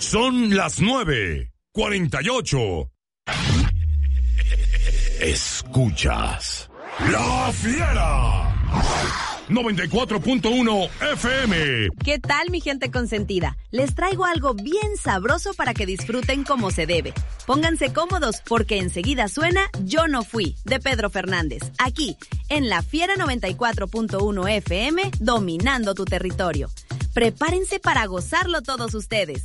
Son las 9:48. Escuchas La Fiera 94.1 FM. ¿Qué tal, mi gente consentida? Les traigo algo bien sabroso para que disfruten como se debe. Pónganse cómodos porque enseguida suena Yo no fui, de Pedro Fernández, aquí en La Fiera 94.1 FM, dominando tu territorio. Prepárense para gozarlo todos ustedes.